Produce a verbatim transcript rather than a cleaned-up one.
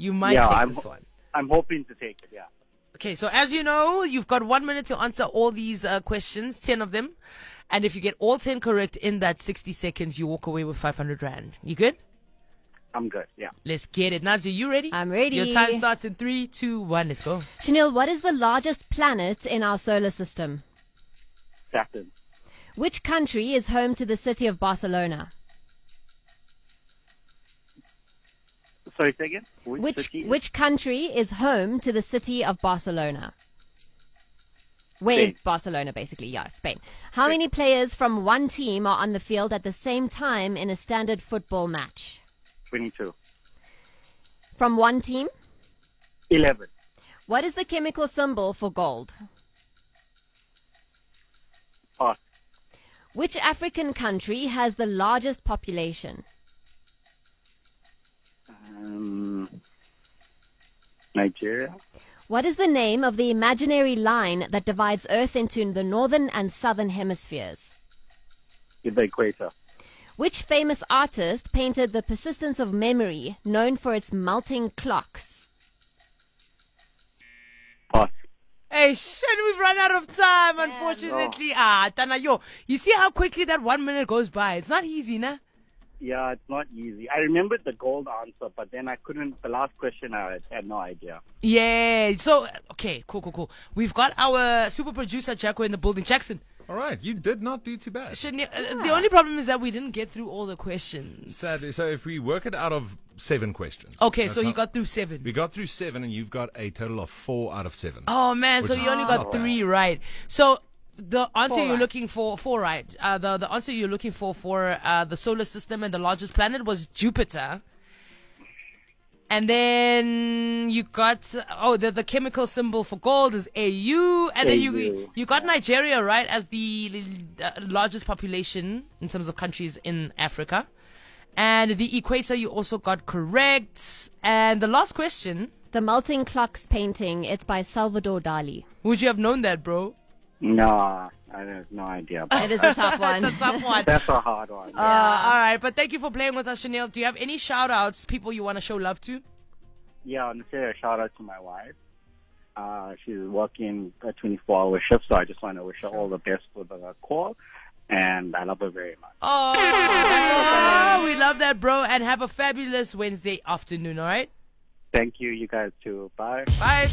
You might Yeah, take I'm, this one. I'm hoping to take it, yeah. Okay, so as you know, you've got one minute to answer all these uh, questions, ten of them. And if you get all ten correct in that sixty seconds, you walk away with five hundred rand. You good? I'm good, yeah. Let's get it. Nazi, you ready? I'm ready. Your time starts in three, two, one. Let's go. Chanel, what is the largest planet in our solar system? Saturn. Which country is home to the city of Barcelona? Sorry, say again? Which, Which city is- which country is home to the city of Barcelona? Where is Spain. Barcelona, basically? Yeah, Spain. How many players from one team are on the field at the same time in a standard football match? twenty-two. From one team? eleven. What is the chemical symbol for gold? Pass. Which African country has the largest population? Um, Nigeria. What is the name of the imaginary line that divides Earth into the northern and southern hemispheres? Is the equator. Which famous artist painted The Persistence of Memory, known for its melting clocks? Pass. Hey, shit, we've run out of time, unfortunately. Ah, Tana, yo, you see how quickly that one minute goes by? It's not easy, nah? Yeah, it's not easy. I remembered the gold answer, but then I couldn't. The last question, I had no idea. Yeah, so, okay, cool, cool, cool. We've got our super producer, Jacko, in the building. Jackson. All right, you did not do too bad. Shouldn't you- uh, The only problem is that we didn't get through all the questions. Sadly, so if we work it out of seven questions. Okay, that's so you how- got through seven. We got through seven, and you've got a total of four out of seven. Oh, man, so Which you is only not got bad. three right. So the answer Four you're right. looking for, four right. Uh, the, the answer you're looking for for uh, the solar system and the largest planet was Jupiter. And then you got, oh, the, the chemical symbol for gold is A U. And then you A U. you got Nigeria, right, as the uh, largest population in terms of countries in Africa. And the equator you also got correct. And the last question, The Melting Clocks painting, it's by Salvador Dali. would you have known that, bro? No, I have no idea. It is a tough one. It's a tough one. That's a hard one. Uh, all right, but thank you for playing with us, Chanel. Do you have any shout outs, people you want to show love to? Yeah, I want to say a shout out to my wife. Uh, she's working a twenty-four hour shift, so I just want to wish her all the best with the call. And I love her very much. Oh, that's awesome. We love that, bro. And have a fabulous Wednesday afternoon, all right? Thank you, you guys too. Bye. Bye.